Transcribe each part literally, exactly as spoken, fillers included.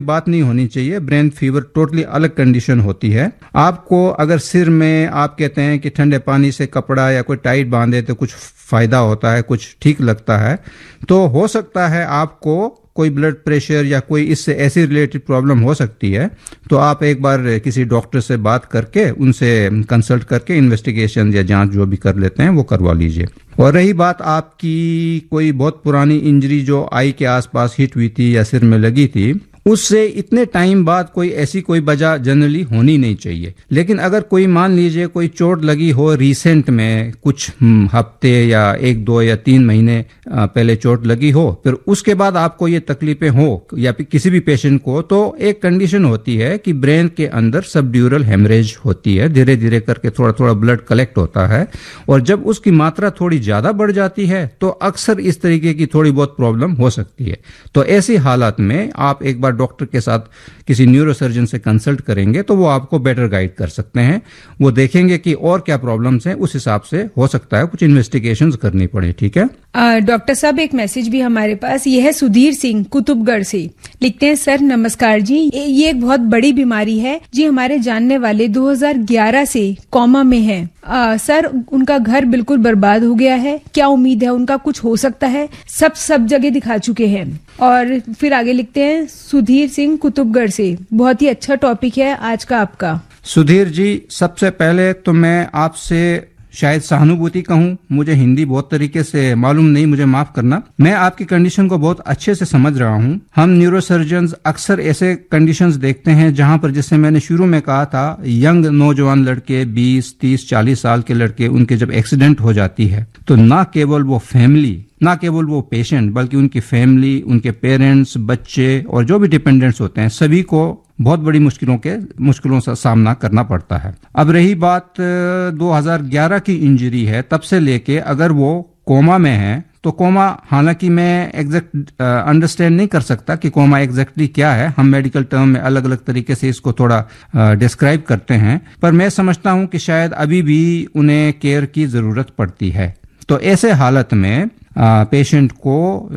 बात नहीं होनी चाहिए। ब्रेन फीवर टोटली अलग कंडीशन होती है। आपको अगर सिर में आप कहते हैं कि ठंडे पानी से कपड़ा या कोई टाइट बांधे तो कुछ फायदा होता है, कुछ ठीक लगता है, तो हो सकता है आपको कोई ब्लड प्रेशर या कोई इससे ऐसी रिलेटेड प्रॉब्लम हो सकती है। तो आप एक बार किसी डॉक्टर से बात करके उनसे कंसल्ट करके इन्वेस्टिगेशन या जांच जो भी कर लेते हैं वो करवा लीजिए। और रही बात आपकी कोई बहुत पुरानी इंजरी जो आई के आसपास हिट हुई थी या सिर में लगी थी, उससे इतने टाइम बाद कोई ऐसी कोई वजह जनरली होनी नहीं चाहिए। लेकिन अगर कोई मान लीजिए कोई चोट लगी हो रिसेंट में, कुछ हफ्ते या एक दो या तीन महीने पहले चोट लगी हो, फिर उसके बाद आपको ये तकलीफें हो या किसी भी पेशेंट को, तो एक कंडीशन होती है कि ब्रेन के अंदर सबड्यूरल हेमरेज होती है। धीरे धीरे करके थोड़ा थोड़ा ब्लड कलेक्ट होता है और जब उसकी मात्रा थोड़ी ज्यादा बढ़ जाती है तो अक्सर इस तरीके की थोड़ी बहुत प्रॉब्लम हो सकती है। तो ऐसी हालत में आप एक बार डॉक्टर के साथ किसी न्यूरोसर्जन से कंसल्ट करेंगे तो वो आपको बेटर गाइड कर सकते हैं। वो देखेंगे कि और क्या प्रॉब्लम्स हैं, उस हिसाब से हो सकता है कुछ इन्वेस्टिगेशंस करनी पड़े। ठीक है डॉक्टर साहब, एक मैसेज भी हमारे पास, ये है सुधीर सिंह कुतुबगढ़ से। लिखते हैं, सर नमस्कार जी, ये एक बहुत बड़ी बीमारी है जी। हमारे जानने वाले दो हज़ार ग्यारह से कोमा में हैं। आ, सर उनका घर बिल्कुल बर्बाद हो गया है, क्या उम्मीद है, उनका कुछ हो सकता है? सब सब जगह दिखा चुके हैं। और फिर आगे लिखते हैं सुधीर सिंह कुतुबगढ़ से, बहुत ही अच्छा टॉपिक है आज का आपका। सुधीर जी, सबसे पहले तो मैं आपसे शायद सहानुभूति कहूं, मुझे हिंदी बहुत तरीके से मालूम नहीं, मुझे माफ करना। मैं आपकी कंडीशन को बहुत अच्छे से समझ रहा हूं। हम न्यूरोसर्जन्स अक्सर ऐसे कंडीशंस देखते हैं जहां पर, जैसे मैंने शुरू में कहा था, यंग नौजवान लड़के, बीस तीस चालीस साल के लड़के, उनके जब एक्सीडेंट हो जाती है तो ना केवल वो फैमिली, ना केवल वो पेशेंट, बल्कि उनकी फैमिली, उनके पेरेंट्स, बच्चे और जो भी डिपेंडेंट्स होते हैं, सभी को बहुत बड़ी मुश्किलों के मुश्किलों का सामना करना पड़ता है। अब रही बात दो हज़ार ग्यारह की इंजरी है, तब से लेके अगर वो कोमा में है तो कोमा, हालांकि मैं एग्जैक्ट अंडरस्टैंड नहीं कर सकता कि कोमा एग्जैक्टली क्या है, हम मेडिकल टर्म में अलग अलग तरीके से इसको थोड़ा डिस्क्राइब करते हैं, पर मैं समझता हूं कि शायद अभी भी उन्हें केयर की जरूरत पड़ती है। तो ऐसे हालत में पेशेंट को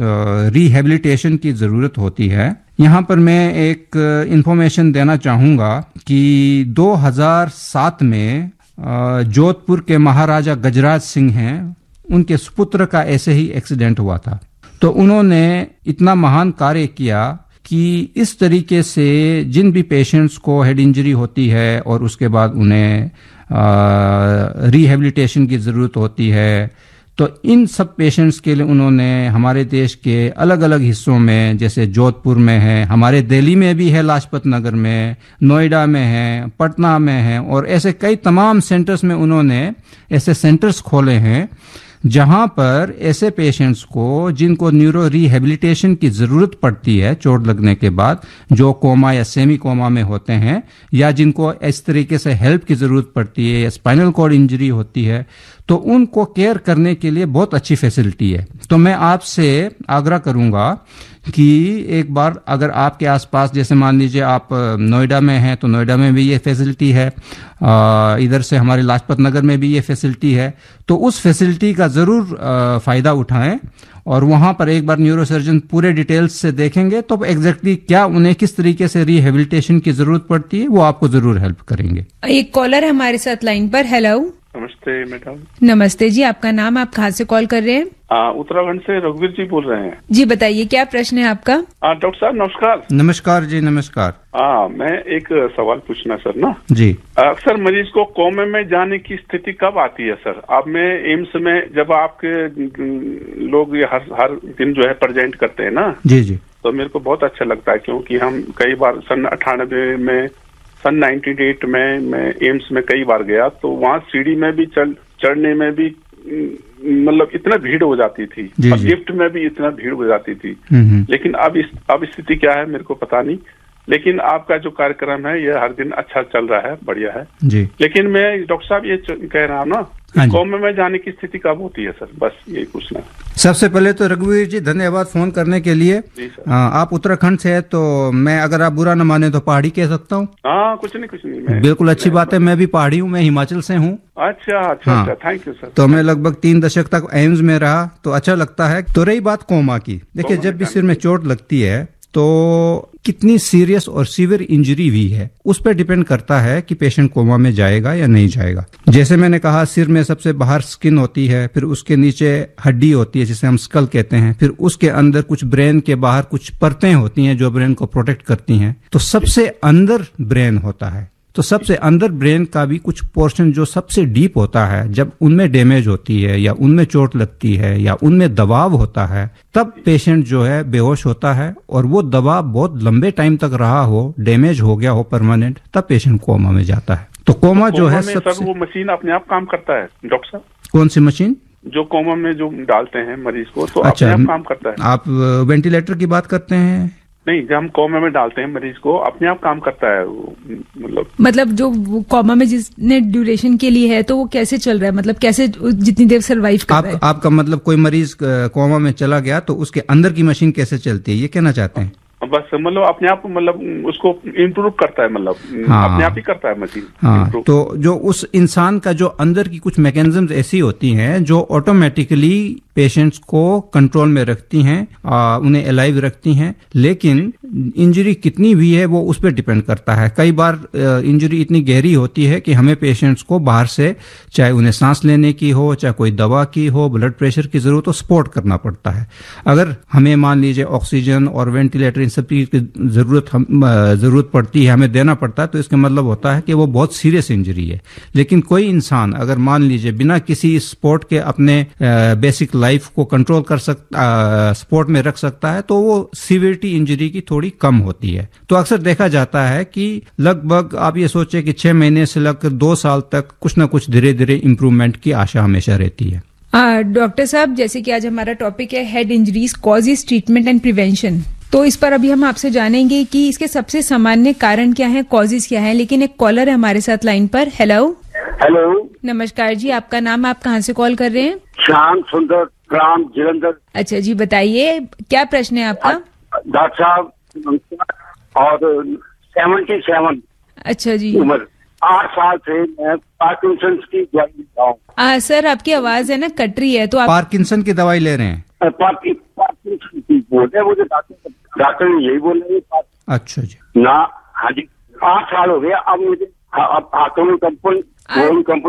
रिहेबिलिटेशन की जरूरत होती है। यहाँ पर मैं एक इंफॉर्मेशन देना चाहूंगा कि दो हज़ार सात में जोधपुर के महाराजा गजराज सिंह हैं, उनके सुपुत्र का ऐसे ही एक्सीडेंट हुआ था। तो उन्होंने इतना महान कार्य किया कि इस तरीके से जिन भी पेशेंट्स को हेड इंजरी होती है और उसके बाद उन्हें रिहेबिलिटेशन की जरूरत होती है, तो इन सब पेशेंट्स के लिए उन्होंने हमारे देश के अलग अलग हिस्सों में, जैसे जोधपुर में है, हमारे दिल्ली में भी है, लाजपत नगर में, नोएडा में है, पटना में है, और ऐसे कई तमाम सेंटर्स में उन्होंने ऐसे सेंटर्स खोले हैं जहां पर ऐसे पेशेंट्स को, जिनको न्यूरो रिहेबिलिटेशन की जरूरत पड़ती है चोट लगने के बाद, जो कोमा या सेमी कोमा में होते हैं, या जिनको इस तरीके से हेल्प की जरूरत पड़ती है या स्पाइनल कॉर्ड इंजरी होती है, तो उनको केयर करने के लिए बहुत अच्छी फैसिलिटी है। तो मैं आपसे आग्रह करूंगा कि एक बार अगर आपके आसपास, जैसे मान लीजिए आप नोएडा में हैं तो नोएडा में भी ये फैसिलिटी है, इधर से हमारे लाजपत नगर में भी ये फैसिलिटी है, तो उस फैसिलिटी का जरूर फायदा उठाएं और वहां पर एक बार न्यूरोसर्जन पूरे डिटेल्स से देखेंगे तो एग्जैक्टली क्या उन्हें किस तरीके से रिहेबिलिटेशन की जरूरत पड़ती है वो आपको जरूर हेल्प करेंगे। एक कॉलर है हमारे साथ लाइन पर। हेलो, नमस्ते मैडम। नमस्ते जी, आपका नाम, आप कहाँ से कॉल कर रहे हैं? आ, उत्तराखंड से रघुवीर जी बोल रहे हैं जी। बताइए क्या प्रश्न है आपका? डॉक्टर साहब नमस्कार। नमस्कार जी, नमस्कार। हाँ, मैं एक सवाल पूछना सर ना जी। अक्सर मरीज को कोमे में जाने की स्थिति कब आती है सर? आप में एम्स में जब आपके लोग हर हर दिन जो है प्रेजेंट करते हैं ना, जी जी, तो मेरे को बहुत अच्छा लगता है, क्योंकि हम कई बार सन अठानबे में, सन अट्ठानवे में मैं एम्स में कई बार गया, तो वहाँ सीढ़ी में भी चढ़ चढ़ने में भी मतलब इतना भीड़ हो जाती थी, और लिफ्ट में भी इतना भीड़ हो जाती थी। लेकिन अब इस अब स्थिति क्या है मेरे को पता नहीं, लेकिन आपका जो कार्यक्रम है ये हर दिन अच्छा चल रहा है, बढ़िया है जी। लेकिन मैं डॉक्टर साहब ये कह रहा हूँ ना, कोमा में जाने की स्थिति कब होती है सर? बस यही पूछना। सबसे पहले तो रघुवीर जी धन्यवाद फोन करने के लिए। आ, आप उत्तराखंड से है तो मैं, अगर आप बुरा न माने तो पहाड़ी कह सकता हूँ। हाँ, कुछ नहीं कुछ नहीं, बिल्कुल अच्छी बात है। मैं भी पहाड़ी हूँ, मैं हिमाचल से हूँ। अच्छा अच्छा अच्छा, थैंक यू सर। तो मैं लगभग तीन दशक तक एम्स में रहा, तो अच्छा लगता है। तो रही बात कोमा की, देखिए जब भी सिर में चोट लगती है तो कितनी सीरियस और सीवियर इंजरी हुई है उस पर डिपेंड करता है कि पेशेंट कोमा में जाएगा या नहीं जाएगा। जैसे मैंने कहा, सिर में सबसे बाहर स्किन होती है, फिर उसके नीचे हड्डी होती है जिसे हम स्कल कहते हैं, फिर उसके अंदर कुछ ब्रेन के बाहर कुछ परतें होती हैं जो ब्रेन को प्रोटेक्ट करती हैं। तो सबसे अंदर ब्रेन होता है, तो सबसे अंदर ब्रेन का भी कुछ पोर्शन जो सबसे डीप होता है, जब उनमें डैमेज होती है या उनमें चोट लगती है या उनमें दबाव होता है, तब पेशेंट जो है बेहोश होता है, और वो दबाव बहुत लंबे टाइम तक रहा हो, डैमेज हो गया हो परमानेंट, तब पेशेंट कोमा में जाता है। तो कोमा तो जो है सबसे सर वो मशीन अपने आप काम करता है डॉक्टर साहब? कौन सी मशीन? जो कोमा में जो डालते हैं मरीज को, तो अच्छा, अपने आप काम करता है? आप वेंटिलेटर की बात करते हैं? नहीं, जब हम कोमा में डालते हैं मरीज को, अपने आप काम करता है वो, मतलब मतलब जो कोमा में जिसने ड्यूरेशन के लिए है, तो वो कैसे चल रहा है, मतलब कैसे जितनी देर सरवाइव कर आप, रहा है? आपका मतलब कोई मरीज कोमा में चला गया तो उसके अंदर की मशीन कैसे चलती है, ये कहना चाहते हैं? बस मतलब अपने आप, मतलब उसको इम्प्रूव करता है, मतलब हाँ, अपने आप ही करता है मशीन। हाँ, तो जो उस इंसान का जो अंदर की कुछ मैकेनिज्म्स ऐसी होती हैं जो ऑटोमेटिकली पेशेंट्स को कंट्रोल में रखती हैं, आ, उन्हें अलाइव रखती हैं, लेकिन इंजरी कितनी हुई है वो उस पर डिपेंड करता है। कई बार इंजरी इतनी गहरी होती है कि हमें पेशेंट्स को बाहर से, चाहे उन्हें सांस लेने की हो, चाहे कोई दवा की हो, ब्लड प्रेशर की जरूरत हो, सपोर्ट करना पड़ता है। अगर हमें मान लीजिए ऑक्सीजन और वेंटिलेटर इन सब चीज की जरूरत हम जरूरत पड़ती है, हमें देना पड़ता है, तो इसका मतलब होता है कि वो बहुत सीरियस इंजरी है। लेकिन कोई इंसान अगर मान लीजिए बिना किसी स्पोर्ट के अपने बेसिक लाइफ को कंट्रोल कर सकता, स्पोर्ट में रख सकता है, तो वो सीवियरिटी इंजरी की थोड़ी कम होती है। तो अक्सर देखा जाता है कि लगभग आप ये सोचे कि छह महीने से लगकर दो साल तक कुछ ना कुछ धीरे धीरे इंप्रूवमेंट की आशा हमेशा रहती है। डॉक्टर साहब, जैसे कि आज हमारा टॉपिक है head injuries, causes, treatment and prevention, तो इस पर अभी हम आपसे जानेंगे कि इसके सबसे सामान्य कारण क्या हैं, कॉजेज क्या हैं। लेकिन एक कॉलर है हमारे साथ लाइन पर। हेलो हेलो, नमस्कार जी, आपका नाम, आप कहाँ से कॉल कर रहे हैं? श्याम सुंदर, ग्राम जलंधर। अच्छा जी, बताइए क्या प्रश्न है आपका? डॉक्टर साहब और सेवेंटी सेवन अच्छा जी, उम्र, आठ साल से मैं पार्किंसंस की दवाई ले रहा हूँ। सर आपकी आवाज है ना कट रही है, तो आप पार्किंसन की दवाई ले रहे हैं? पार्किंसन की बोल रहे, मुझे डॉक्टर डॉक्टर ने यही बोल रहे हैं। अच्छा जी, ना, हाँ जी, आठ साल हो गया। अब मुझे अब हाथों में कंपन कंपन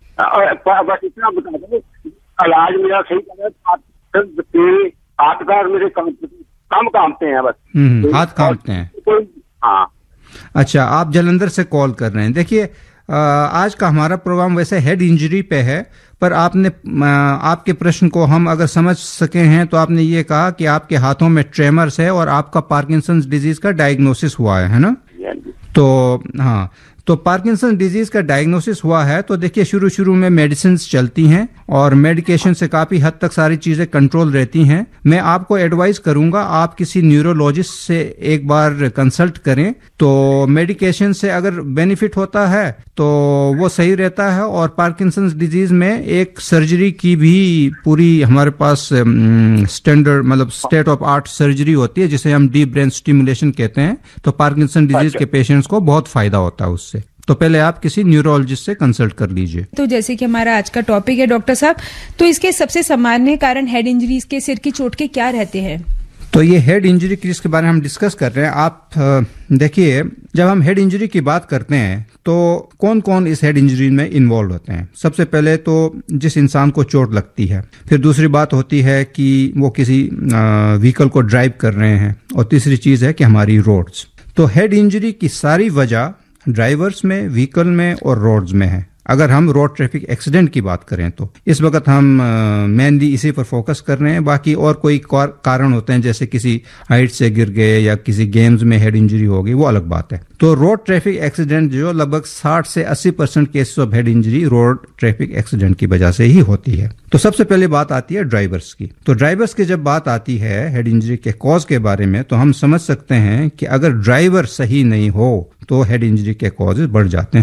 बस इतना बता दो, इलाज मेरा सही कर रहा है। हाथ का मेरे कम कम कामते हैं बस। हम्म, हाथ कांपते हैं। हाँ। अच्छा, आप जलंधर से कॉल कर रहे हैं। देखिए, आज का हमारा प्रोग्राम वैसे हेड इंजरी पे है, पर आपने आपके प्रश्न को हम अगर समझ सके हैं तो आपने ये कहा कि आपके हाथों में ट्रेमर्स है और आपका पार्किंसंस डिजीज का डायग्नोसिस हुआ है, है ना? तो हाँ, तो पार्किंसन डिजीज का डायग्नोसिस हुआ है, तो देखिए शुरू शुरू में मेडिसिन चलती हैं और मेडिकेशन से काफी हद तक सारी चीजें कंट्रोल रहती हैं। मैं आपको एडवाइस करूंगा आप किसी न्यूरोलॉजिस्ट से एक बार कंसल्ट करें, तो मेडिकेशन से अगर बेनिफिट होता है तो वो सही रहता है। और पार्किंसन डिजीज में एक सर्जरी की भी पूरी हमारे पास स्टैंडर्ड, मतलब स्टेट ऑफ आर्ट सर्जरी होती है जिसे हम डीप ब्रेन स्टिमुलेशन कहते हैं। तो पार्किंसन डिजीज के पेशेंट्स को बहुत फायदा होता है उससे। तो पहले आप किसी न्यूरोलॉजिस्ट से कंसल्ट कर लीजिए। तो जैसे कि हमारा आज का टॉपिक है डॉक्टर साहब, तो इसके सबसे सामान्य कारण हेड इंजरीज के, सिर की चोट के क्या रहते हैं? तो ये हेड इंजरी जिसके बारे में हम डिस्कस कर रहे हैं, आप देखिए, जब हम हेड इंजरी की बात करते हैं तो कौन कौन इस हेड इंजरी में इन्वॉल्व होते हैं। सबसे पहले तो जिस इंसान को चोट लगती है, फिर दूसरी बात होती है कि वो किसी व्हीकल को ड्राइव कर रहे हैं, और तीसरी चीज है कि हमारी रोड्स। तो हेड इंजरी की सारी वजह ड्राइवर्स में, व्हीकल में और रोड्स में है। अगर हम रोड ट्रैफिक एक्सीडेंट की बात करें तो इस वक्त हम मेनली इसी पर फोकस कर रहे हैं। बाकी और कोई कारण होते हैं, जैसे किसी हाइट से गिर गए या किसी गेम्स में हेड इंजरी हो गई, वो अलग बात है। तो रोड ट्रैफिक एक्सीडेंट जो लगभग साठ से अस्सी percent cases of head injury road traffic accident की वजह से ही होती है। तो सबसे पहले बात आती है ड्राइवर्स की। तो ड्राइवर्स की जब बात आती है हेड इंजरी के कॉज के बारे में, तो हम समझ सकते हैं कि अगर ड्राइवर सही नहीं हो तो हेड इंजरी के कॉजेज बढ़ जाते हैं। तो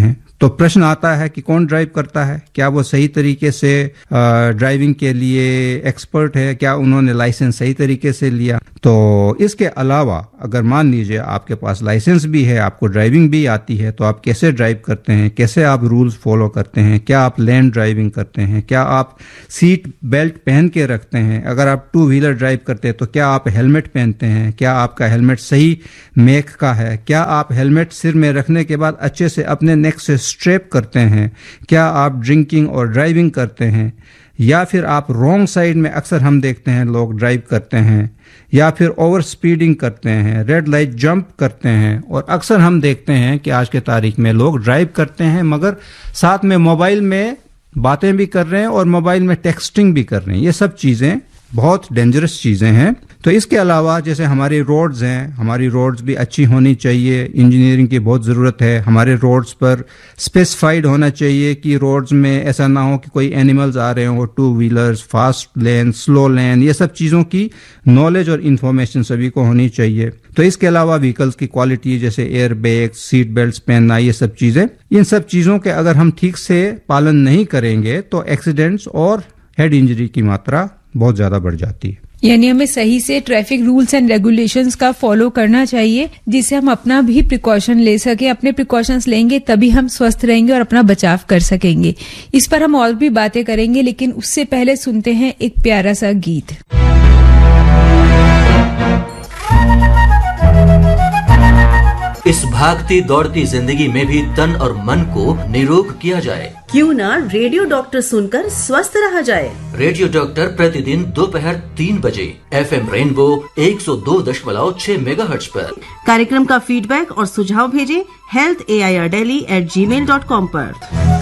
तो प्रश्न आता है कि कौन ड्राइव करता है, क्या वो सही तरीके से ड्राइविंग के लिए एक्सपर्ट है, क्या उन्होंने लाइसेंस सही तरीके से लिया। तो इसके अलावा अगर मान लीजिए आपके पास लाइसेंस भी है, आपको ड्राइविंग भी आती है, तो आप कैसे ड्राइव करते हैं, कैसे आप रूल्स फॉलो करते हैं, क्या आप लेन ड्राइविंग करते हैं, क्या आप सीट बेल्ट पहन के रखते हैं, अगर आप टू व्हीलर ड्राइव करते हैं तो क्या आप हेलमेट पहनते हैं, क्या आपका हेलमेट सही मेक का है, क्या आप हेलमेट सिर में रखने के बाद अच्छे से अपने नेक से स्ट्रेप करते हैं, क्या आप ड्रिंकिंग और ड्राइविंग करते हैं, या फिर आप रॉन्ग साइड में अक्सर हम देखते हैं लोग ड्राइव करते हैं, या फिर ओवर स्पीडिंग करते हैं, रेड लाइट जंप करते हैं। और अक्सर हम देखते हैं कि आज के तारीख में लोग ड्राइव करते हैं मगर साथ में मोबाइल में बातें भी कर रहे हैं और मोबाइल में टेक्सटिंग भी कर रहे हैं। ये सब चीजें बहुत डेंजरस चीजें हैं। तो इसके अलावा जैसे हमारी रोड्स हैं, हमारी रोड्स भी अच्छी होनी चाहिए, इंजीनियरिंग की बहुत ज़रूरत है। हमारे रोड्स पर स्पेसिफाइड होना चाहिए कि रोड्स में ऐसा ना हो कि कोई एनिमल्स आ रहे हो, two wheelers, fast lane, slow लेन, ये सब चीज़ों की नॉलेज और इन्फॉर्मेशन सभी को होनी चाहिए। तो इसके अलावा व्हीकल्स की क्वालिटी जैसे एयर बैग, सीट बेल्ट पहनना, ये सब चीज़ें, इन सब चीज़ों के अगर हम ठीक से पालन नहीं करेंगे तो एक्सीडेंट्स और हेड इंजरी की मात्रा बहुत ज़्यादा बढ़ जाती है। यानी हमें सही से ट्रैफिक रूल्स एंड रेगुलेशंस का फॉलो करना चाहिए, जिससे हम अपना भी प्रिकॉशन ले सके। अपने प्रिकॉशंस लेंगे तभी हम स्वस्थ रहेंगे और अपना बचाव कर सकेंगे। इस पर हम और भी बातें करेंगे, लेकिन उससे पहले सुनते हैं एक प्यारा सा गीत। इस भागती दौड़ती जिंदगी में भी तन और मन को निरोग किया जाए। क्यों ना रेडियो डॉक्टर सुनकर स्वस्थ रहा जाए। रेडियो डॉक्टर प्रतिदिन दोपहर तीन बजे एफएम रेनबो एक सौ दो दशमलव छह मेगाहर्ट्ज पर। कार्यक्रम का फीडबैक और सुझाव भेजें health A I R daily eight ji mail dot com पर।